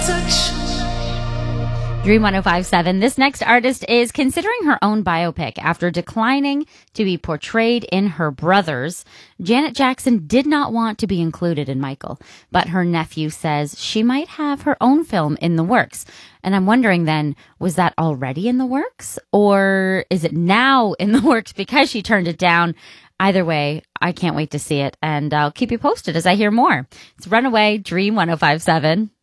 Dream 1057. This next artist is considering her own biopic after declining to be portrayed in her brother's. Janet Jackson did not want to be included in Michael, but her nephew says she might have her own film in the works. And I'm wondering then, was that already in the works? Or is it now in the works because she turned it down? Either way, I can't wait to see it, and I'll keep you posted as I hear more. It's Runaway, Dream 1057.